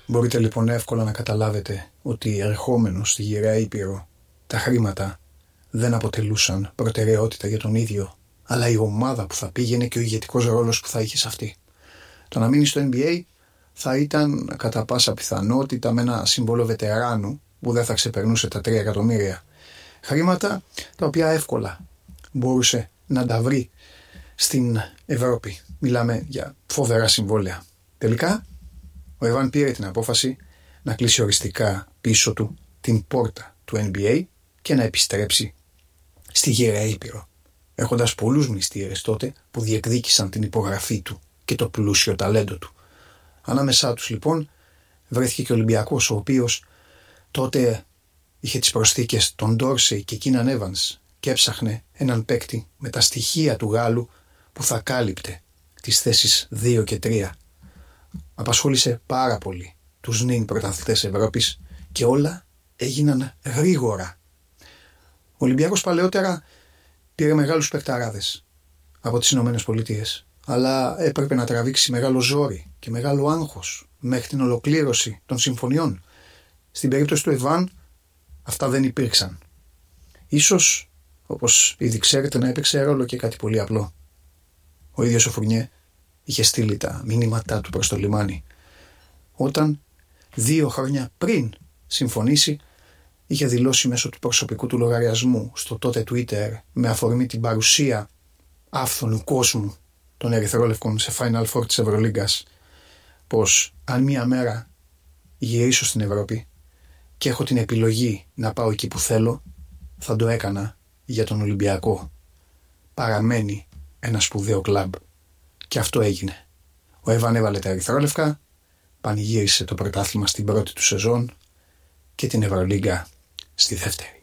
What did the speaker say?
Μπορείτε λοιπόν εύκολα να καταλάβετε ότι ερχόμενος στη γυραιά Ήπειρο τα χρήματα δεν αποτελούσαν προτεραιότητα για τον ίδιο, αλλά η ομάδα που θα πήγαινε και ο ηγετικός ρόλος που θα είχε σε αυτή. Το να μείνει στο NBA θα ήταν κατά πάσα πιθανότητα με ένα σύμβολο βετεράνου που δεν θα ξεπερνούσε τα 3 εκατομμύρια. Χρήματα τα οποία εύκολα μπορούσε να τα βρει στην Ευρώπη. Μιλάμε για φοβερά συμβόλαια. Τελικά, ο Εβάν πήρε την απόφαση να κλείσει οριστικά πίσω του την πόρτα του NBA και να επιστρέψει στη γυραιά Ήπειρο, έχοντας πολλούς μνηστήρες τότε που διεκδίκησαν την υπογραφή του και το πλούσιο ταλέντο του. Ανάμεσά τους λοιπόν βρέθηκε και ο Ολυμπιακός, ο οποίος τότε είχε τις προσθήκες των Ντόρσεϊ και Κίναν Έβανς και έψαχνε έναν παίκτη με τα στοιχεία του Γάλλου που θα κάλυπτε τις θέσεις 2 και 3. Απασχόλησε πάρα πολύ τους νυν πρωταθλητές Ευρώπης και όλα έγιναν γρήγορα. Ο Ολυμπιακός παλαιότερα πήρε μεγάλους παικταράδες από τις Ηνωμένες Πολιτείες, αλλά έπρεπε να τραβήξει μεγάλο ζόρι και μεγάλο άγχος μέχρι την ολοκλήρωση των συμφωνιών. Στην περίπτωση του Εβάν αυτά δεν υπήρξαν. Ίσως, όπως ήδη ξέρετε, να έπαιξε ρόλο και κάτι πολύ απλό. Ο ίδιος ο Φουρνιέ είχε στείλει τα μηνύματά του προς το λιμάνι. Όταν 2 χρόνια πριν συμφωνήσει, είχε δηλώσει μέσω του προσωπικού του λογαριασμού στο τότε Twitter, με αφορμή την παρουσία άφθονου κόσμου των Ερυθρόλευκων σε Final Four της Ευρωλίγκας, πως αν μία μέρα γυρίσω στην Ευρώπη και έχω την επιλογή να πάω εκεί που θέλω, θα το έκανα για τον Ολυμπιακό. Παραμένει ένα σπουδαίο κλαμπ. Και αυτό έγινε. Ο Εβάν έβαλε τα ερυθρόλευκα, πανηγύρισε το πρωτάθλημα στην πρώτη του σεζόν και την Ευρωλίγκα στη δεύτερη.